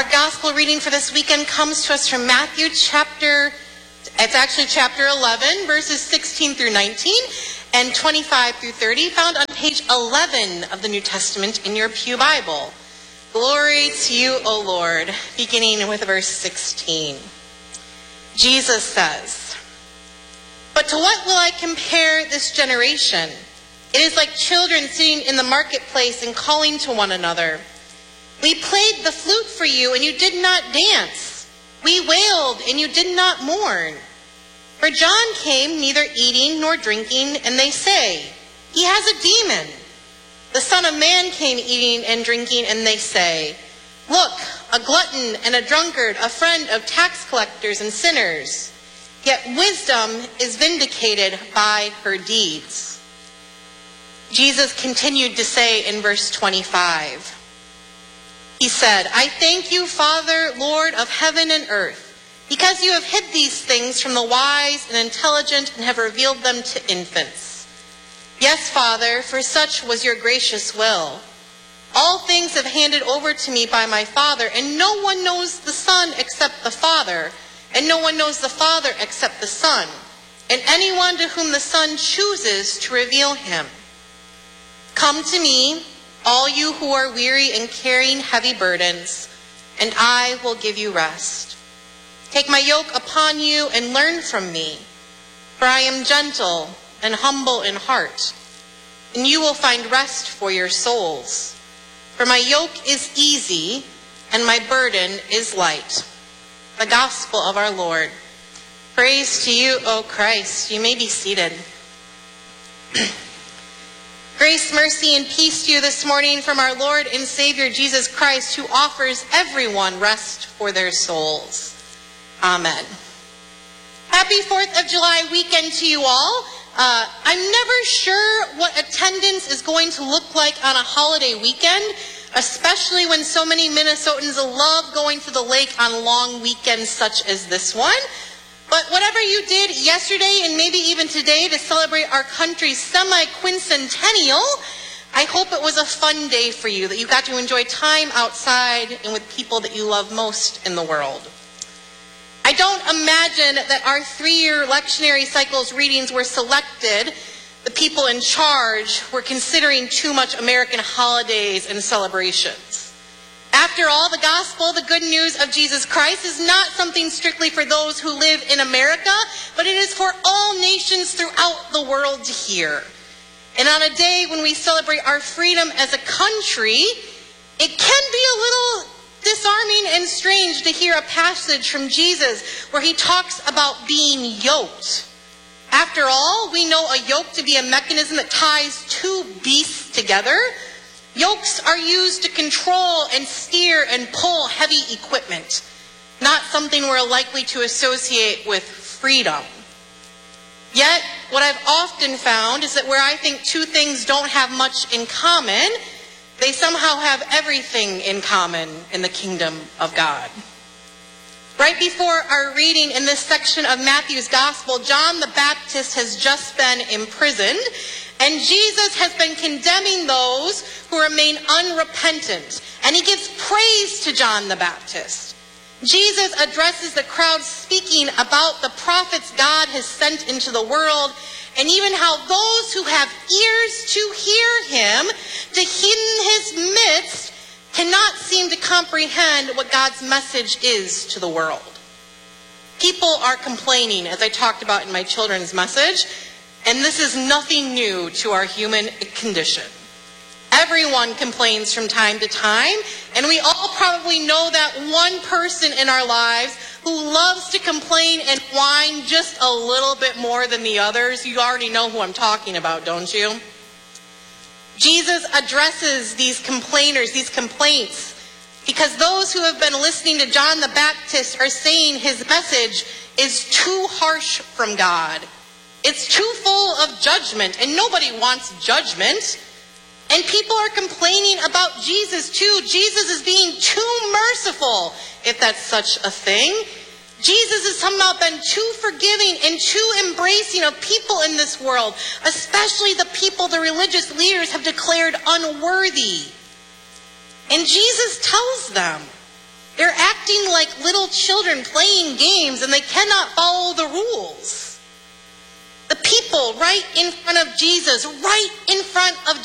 Our gospel reading for this weekend comes to us from Matthew chapter 11, verses 16 through 19 and 25 through 30, found on page 11 of the New Testament in your Pew Bible. Glory to you, O Lord, beginning with verse 16. Jesus says, "But to what will I compare this generation? It is like children sitting in the marketplace and calling to one another. We played the flute for you, and you did not dance. We wailed, and you did not mourn. For John came neither eating nor drinking, and they say, 'He has a demon.' The Son of Man came eating and drinking, and they say, 'Look, a glutton and a drunkard, a friend of tax collectors and sinners.' Yet wisdom is vindicated by her deeds." Jesus continued to say in verse 25, he said, "I thank you, Father, Lord of heaven and earth, because you have hid these things from the wise and intelligent and have revealed them to infants. Yes, Father, for such was your gracious will. All things have handed over to me by my Father, and no one knows the Son except the Father, and no one knows the Father except the Son, and anyone to whom the Son chooses to reveal him. Come to me, all you who are weary and carrying heavy burdens, and I will give you rest. Take my yoke upon you and learn from me, for I am gentle and humble in heart, and you will find rest for your souls. For my yoke is easy and my burden is light." The gospel of our Lord. Praise to you, O Christ. You may be seated. Grace, mercy, and peace to you this morning from our Lord and Savior Jesus Christ, who offers everyone rest for their souls. Amen. Happy 4th of July weekend to you all. I'm never sure what attendance is going to look like on a holiday weekend, especially when so many Minnesotans love going to the lake on long weekends such as this one. But whatever you did yesterday and maybe even today to celebrate our country's semi-quincentennial, I hope it was a fun day for you, that you got to enjoy time outside and with people that you love most in the world. I don't imagine that our 3-year lectionary cycle's readings were selected. The people in charge were considering too much American holidays and celebrations. After all, the gospel, the good news of Jesus Christ, is not something strictly for those who live in America, but it is for all nations throughout the world to hear. And on a day when we celebrate our freedom as a country, it can be a little disarming and strange to hear a passage from Jesus where he talks about being yoked. After all, we know a yoke to be a mechanism that ties two beasts together. Yokes are used to control and steer and pull heavy equipment, not something we're likely to associate with freedom. Yet, what I've often found is that where I think two things don't have much in common, they somehow have everything in common in the kingdom of God. Right before our reading in this section of Matthew's gospel, John the Baptist has just been imprisoned, and Jesus has been condemning those who remain unrepentant, and he gives praise to John the Baptist. Jesus addresses the crowd speaking about the prophets God has sent into the world, and even how those who have ears to hear him, to in his midst, cannot seem to comprehend what God's message is to the world. People are complaining, as I talked about in my children's message, and this is nothing new to our human condition. Everyone complains from time to time, and we all probably know that one person in our lives who loves to complain and whine just a little bit more than the others. You already know who I'm talking about, don't you? Jesus addresses these complainers, these complaints, because those who have been listening to John the Baptist are saying his message is too harsh from God. It's too full of judgment, and nobody wants judgment. And people are complaining about Jesus too. Jesus is being too merciful, if that's such a thing. Jesus has somehow been too forgiving and too embracing of people in this world, especially the people the religious leaders have declared unworthy. And Jesus tells them, They're acting like little children playing games, and they cannot follow the rules. The people right in front of Jesus, right in front of